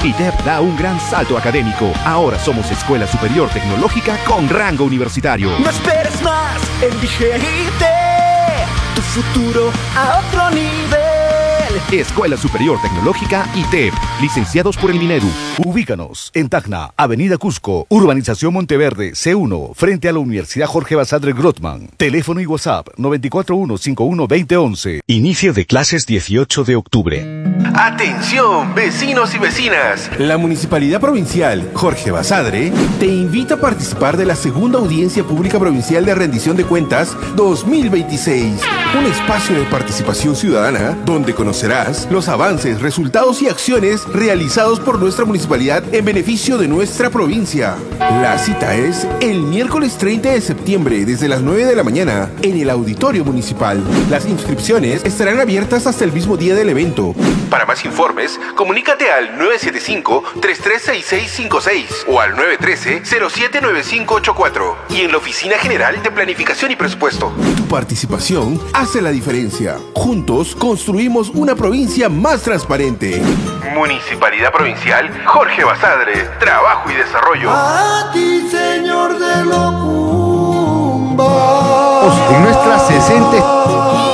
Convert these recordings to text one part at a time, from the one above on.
ITEP da un gran salto académico. Ahora somos Escuela Superior Tecnológica con rango universitario. No esperes más, elige ITEP, tu futuro a otro nivel. Escuela Superior Tecnológica ITEP, licenciados por el Minedu. Ubícanos en Tacna, Avenida Cusco, Urbanización Monteverde, C1, frente a la Universidad Jorge Basadre Grottman. Teléfono y WhatsApp 941-51-2011. Inicio de clases 18 de octubre. Atención, vecinos y vecinas. La Municipalidad Provincial Jorge Basadre te invita a participar de la segunda Audiencia Pública Provincial de Rendición de Cuentas 2026. Un espacio de participación ciudadana donde conocerás los avances, resultados y acciones realizados por nuestra municipalidad en beneficio de nuestra provincia. La cita es el miércoles 30 de septiembre desde las 9 de la mañana en el Auditorio Municipal. Las inscripciones estarán abiertas hasta el mismo día del evento. Para más informes, comunícate al 975-336656 o al 913-079584 y en la Oficina General de Planificación y Presupuesto. Tu participación hace la diferencia. Juntos construimos una provincia más transparente. Municipalidad Provincial Jorge Basadre, Trabajo y Desarrollo. A ti, señor de Locumba. En nuestra 60...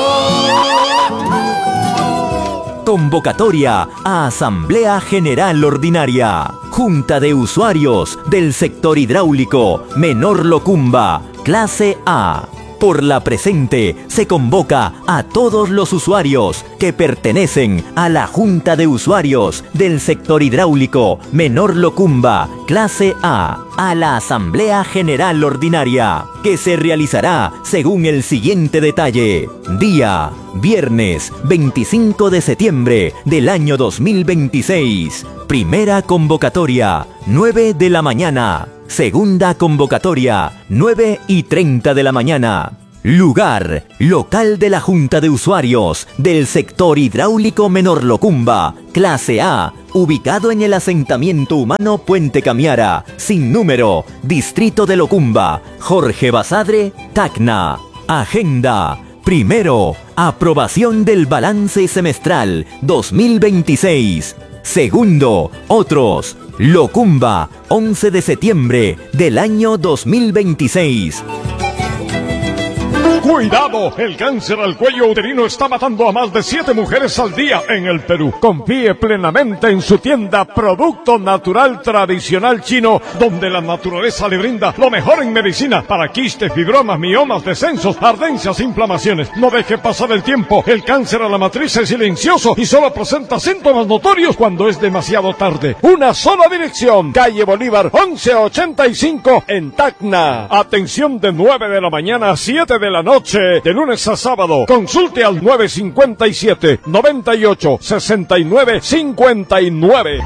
Convocatoria a Asamblea General Ordinaria. Junta de Usuarios del Sector Hidráulico Menor Locumba, Clase A. Por la presente se convoca a todos los usuarios que pertenecen a la Junta de Usuarios del Sector Hidráulico Menor Locumba, Clase A, a la Asamblea General Ordinaria, que se realizará según el siguiente detalle. Día: viernes 25 de septiembre del año 2026. Primera convocatoria, 9 de la mañana. Segunda convocatoria, 9:30 de la mañana. Lugar: local de la Junta de Usuarios del Sector Hidráulico Menor Locumba, Clase A, ubicado en el asentamiento humano Puente Camiara, sin número, Distrito de Locumba, Jorge Basadre, Tacna. Agenda: primero, aprobación del balance semestral 2026. Segundo, otros. Locumba, 11 de septiembre del año 2026. ¡Cuidado! El cáncer al cuello uterino está matando a más de 7 mujeres al día en el Perú. Confíe plenamente en su tienda Producto Natural Tradicional Chino, donde la naturaleza le brinda lo mejor en medicina para quistes, fibromas, miomas, descensos, ardencias, inflamaciones. No deje pasar el tiempo. El cáncer a la matriz es silencioso y solo presenta síntomas notorios cuando es demasiado tarde. Una sola dirección: calle Bolívar 1185 en Tacna. Atención de 9 de la mañana a 7 de la noche, de lunes a sábado. Consulte al 957-98-69-59.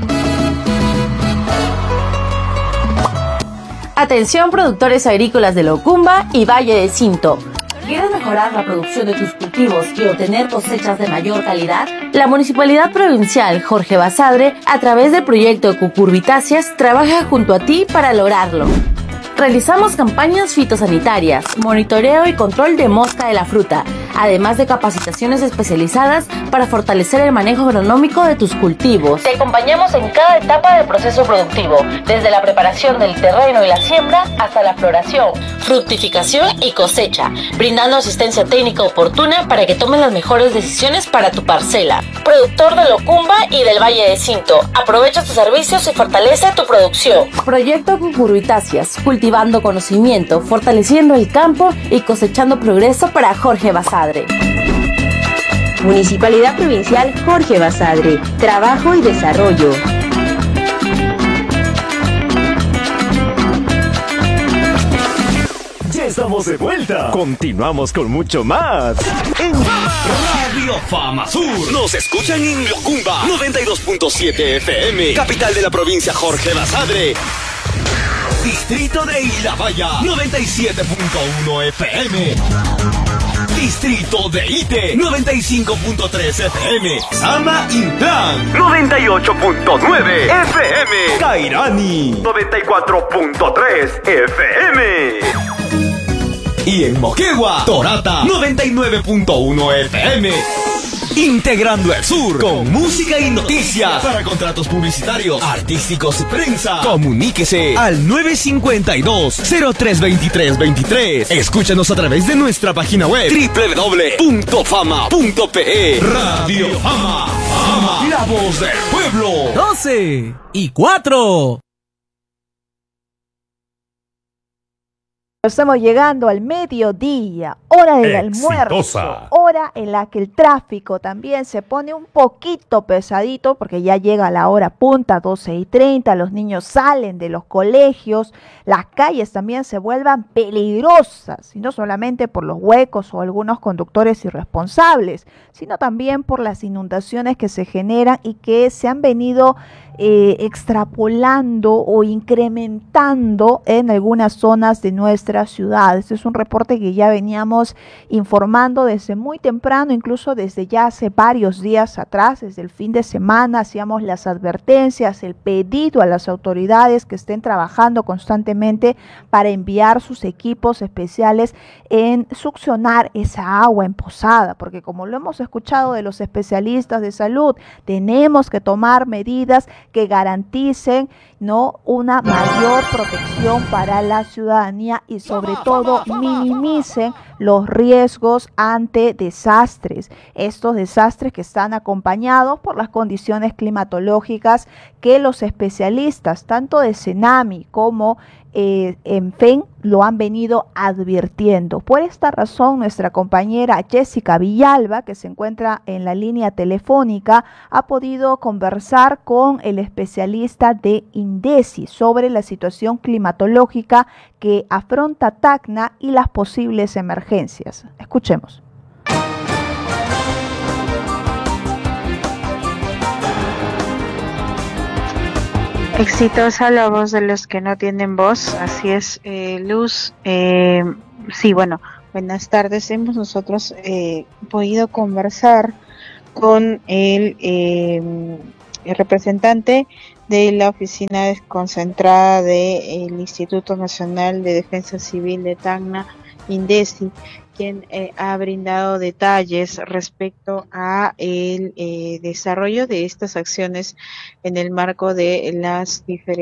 Atención, productores agrícolas de Locumba y Valle de Cinto. ¿Quieres mejorar la producción de tus cultivos y obtener cosechas de mayor calidad? La Municipalidad Provincial Jorge Basadre, a través del proyecto de cucurbitáceas, trabaja junto a ti para lograrlo. Realizamos campañas fitosanitarias, monitoreo y control de mosca de la fruta, además de capacitaciones especializadas para fortalecer el manejo agronómico de tus cultivos. Te acompañamos en cada etapa del proceso productivo, desde la preparación del terreno y la siembra hasta la floración, fructificación y cosecha, brindando asistencia técnica oportuna para que tomes las mejores decisiones para tu parcela. Productor de Locumba y del Valle de Cinto, aprovecha tus servicios y fortalece tu producción. Proyecto Cucurbitáceas, cultivando conocimiento, fortaleciendo el campo y cosechando progreso para Jorge Basadre. Municipalidad Provincial Jorge Basadre, Trabajo y Desarrollo. Ya estamos de vuelta. Continuamos con mucho más en Radio Fama Sur. Nos escuchan en Locumba 92.7 FM, capital de la provincia Jorge Basadre. Distrito de Ilabaya 97.1 FM. Distrito de Ite 95.3 FM. Sama Intlan 98.9 FM. Cairani 94.3 FM. Y en Moquegua, Torata 99.1 FM. integrando el sur con música y noticias. Para contratos publicitarios, artísticos y prensa, comuníquese al 952-032323. Escúchanos a través de nuestra página web www.fama.pe. Radio Fama, Fama, la voz del pueblo. 12:04. Estamos llegando al mediodía, hora del almuerzo, hora en la que el tráfico también se pone un poquito pesadito porque ya llega la hora punta, 12:30, los niños salen de los colegios, las calles también se vuelvan peligrosas, y no solamente por los huecos o algunos conductores irresponsables, sino también por las inundaciones que se generan y que se han venido extrapolando o incrementando en algunas zonas de nuestra ciudad. Este es un reporte que ya veníamos informando desde muy temprano, incluso desde ya hace varios días atrás, desde el fin de semana hacíamos las advertencias, el pedido a las autoridades que estén trabajando constantemente para enviar sus equipos especiales en succionar esa agua emposada, porque como lo hemos escuchado de los especialistas de salud, tenemos que tomar medidas que garanticen, ¿no?, una mayor protección para la ciudadanía y sobre todo minimicen los riesgos ante desastres. Estos desastres que están acompañados por las condiciones climatológicas que los especialistas, tanto de Senami como en FEN, lo han venido advirtiendo. Por esta razón, nuestra compañera Jessica Villalba, que se encuentra en la línea telefónica, ha podido conversar con el especialista de INDECI sobre la situación climatológica que afronta Tacna y las posibles emergencias. Escuchemos. Exitosa la voz de los que no tienen voz, así es, Luz. Sí, bueno, buenas tardes. Hemos nosotros podido conversar con el representante de la oficina desconcentrada del Instituto Nacional de Defensa Civil de Tacna, INDECI, quien ha brindado detalles respecto a el desarrollo de estas acciones en el marco de las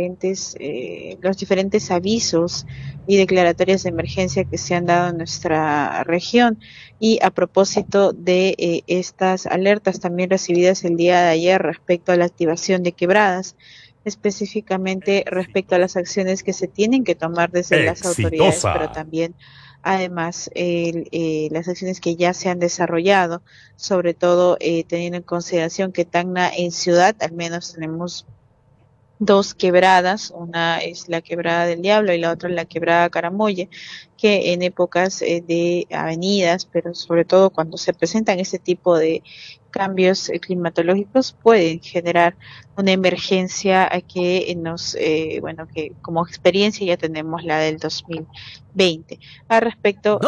los diferentes avisos y declaratorias de emergencia que se han dado en nuestra región. Y a propósito de estas alertas también recibidas el día de ayer respecto a la activación de quebradas, específicamente respecto a las acciones que se tienen que tomar desde las autoridades, pero también además las acciones que ya se han desarrollado, sobre todo teniendo en consideración que Tacna en ciudad al menos tenemos dos quebradas, una es la Quebrada del Diablo y la otra es la Quebrada Caramoye, que en épocas de avenidas, pero sobre todo cuando se presentan este tipo de cambios climatológicos, pueden generar una emergencia que que como experiencia ya tenemos la del 2020. Al respecto,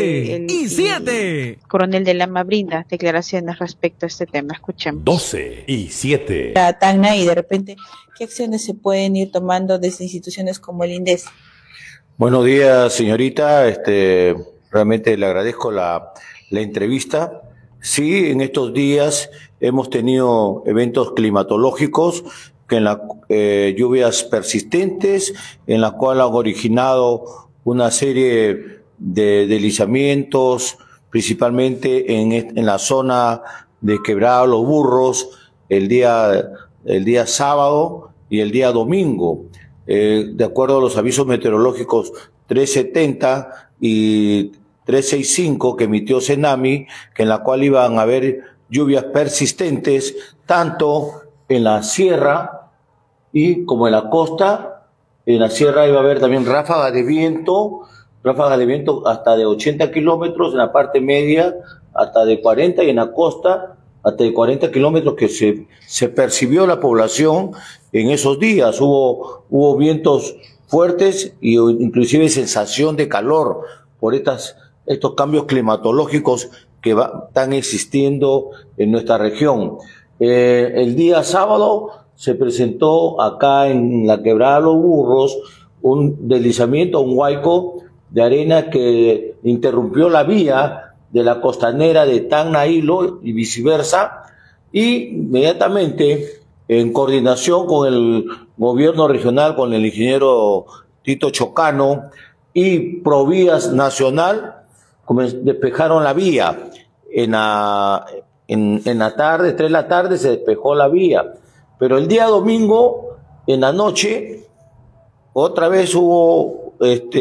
12:07. El coronel de Lama brinda declaraciones respecto a este tema. Escuchemos. 12:07. Tacna, y de repente, ¿qué acciones se pueden ir tomando desde instituciones como el INDECI? Buenos días, señorita. Realmente le agradezco la entrevista. Sí, en estos días hemos tenido eventos climatológicos que en lluvias persistentes, en la cual han originado una serie de deslizamientos, principalmente en la zona de Quebrada Los Burros, el día sábado y el día domingo. De acuerdo a los avisos meteorológicos 370 y 365 que emitió Senami, que en la cual iban a haber lluvias persistentes tanto en la sierra y como en la costa. En la sierra iba a haber también ráfagas de viento hasta de 80 kilómetros, en la parte media hasta de 40 y en la costa hasta de 40 kilómetros, que se percibió la población en esos días. Hubo vientos fuertes y inclusive sensación de calor por estos cambios climatológicos que están existiendo en nuestra región. El día sábado se presentó acá en la Quebrada Los Burros un deslizamiento, un huaico de arena que interrumpió la vía de la costanera de Tacna Hilo y viceversa, y inmediatamente en coordinación con el gobierno regional, con el ingeniero Tito Chocano y Provías Nacional, despejaron la vía. En la tarde, 3 de la tarde, se despejó la vía. Pero el día domingo, en la noche, otra vez hubo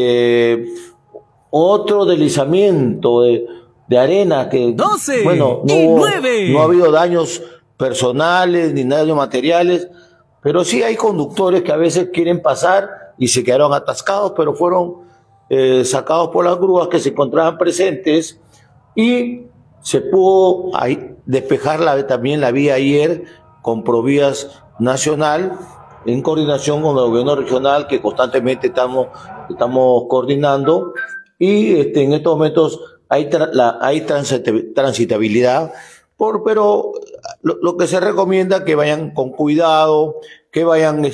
otro deslizamiento de arena que 12 bueno, y 9. No ha habido daños personales ni daños materiales, pero sí hay conductores que a veces quieren pasar y se quedaron atascados, pero fueron sacados por las grúas que se encontraban presentes y se pudo despejar también la vía ayer con Provías Nacional en coordinación con el gobierno regional, que constantemente estamos coordinando, y en estos momentos hay transitabilidad, pero lo que se recomienda es que vayan con cuidado, que vayan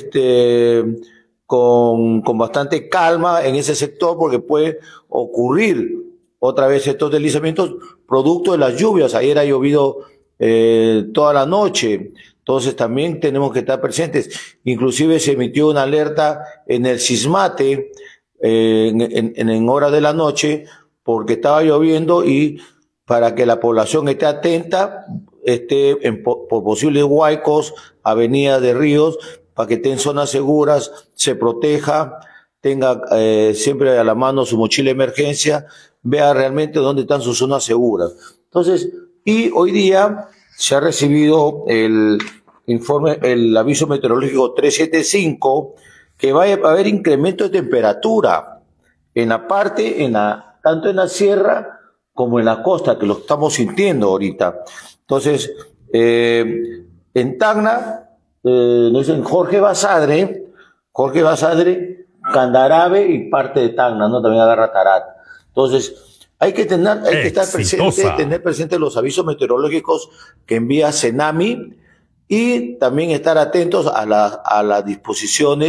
con bastante calma en ese sector, porque puede ocurrir otra vez estos deslizamientos producto de las lluvias. Ayer ha llovido toda la noche, entonces también tenemos que estar presentes. Inclusive se emitió una alerta en el Cismate en horas de la noche porque estaba lloviendo, y para que la población esté atenta, por posibles huaicos, avenidas de ríos, para que esté en zonas seguras, se proteja, tenga siempre a la mano su mochila de emergencia, vea realmente dónde están sus zonas seguras. Entonces, y hoy día se ha recibido el aviso meteorológico 375, que va a haber incremento de temperatura tanto en la sierra como en la costa, que lo estamos sintiendo ahorita. Entonces, en Tacna, nos dicen Jorge Basadre, Candarabe y parte de Tacna, ¿no? También agarra Tarat. Entonces, hay que tener presente los avisos meteorológicos que envía Cenami, y también estar atentos a las disposiciones